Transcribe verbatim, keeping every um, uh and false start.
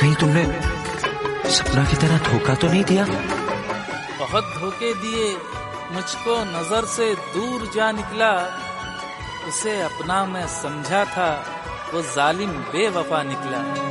कहीं तुमने सपना की तरह धोखा तो नहीं दिया? बहुत धोखे दिए, मुझको नजर से दूर जा निकला। उसे अपना मैं समझा था, वो जालिम बेवफा निकला।